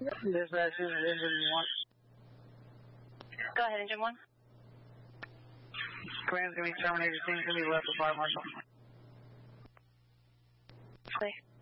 Dispatch, engine 1. Go ahead, engine 1. Command's going to be terminated. Things going to be left for fire marshal. Clear.